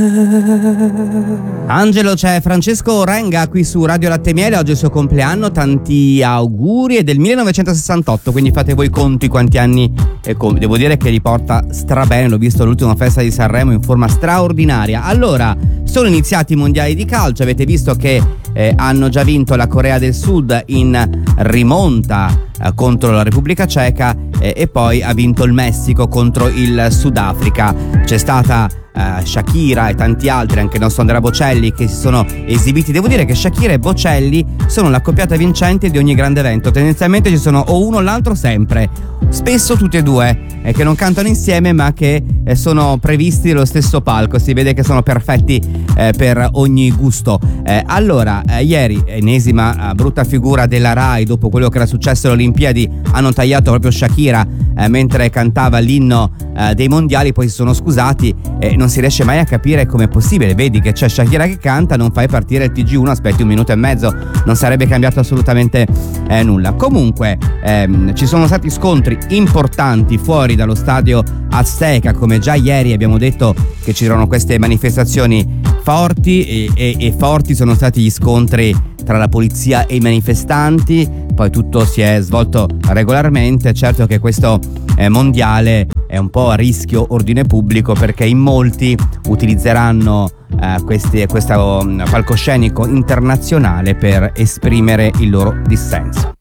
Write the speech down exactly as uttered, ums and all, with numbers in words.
Angelo, c'è Francesco Renga qui su Radio Latte e Miele. Oggi è il suo compleanno, tanti auguri. È del millenovecentosessantotto, quindi fate voi conti quanti anni è. Devo dire che li porta strabene, l'ho visto all'ultima festa di Sanremo in forma straordinaria. Allora, sono iniziati i mondiali di calcio, avete visto che eh, hanno già vinto la Corea del Sud in rimonta eh, contro la Repubblica Ceca eh, e poi ha vinto il Messico contro il Sudafrica. C'è stata Uh, Shakira e tanti altri, anche il nostro Andrea Bocelli, che si sono esibiti. Devo dire che Shakira e Bocelli sono la coppiata vincente di ogni grande evento. Tendenzialmente ci sono o uno o l'altro sempre, spesso tutti e due, eh, che non cantano insieme ma che eh, sono previsti nello stesso palco. Si vede che sono perfetti eh, per ogni gusto. Eh, allora, eh, ieri, ennesima eh, brutta figura della Rai dopo quello che era successo alle Olimpiadi, hanno tagliato proprio Shakira eh, mentre cantava l'inno eh, dei mondiali, poi si sono scusati e non si riesce mai a capire com'è possibile. Vedi che c'è Shakira che canta, non fai partire il T G uno, aspetti un minuto e mezzo, non sarebbe cambiato assolutamente eh, nulla. Comunque ehm, ci sono stati scontri importanti fuori dallo stadio Azteca, come già ieri abbiamo detto che c'erano queste manifestazioni forti e, e, e forti sono stati gli scontri tra la polizia e i manifestanti. Poi tutto si è svolto regolarmente. Certo che questo eh, mondiale è un po' a rischio ordine pubblico, perché in molti utilizzeranno eh, questi, questo um, palcoscenico internazionale per esprimere il loro dissenso.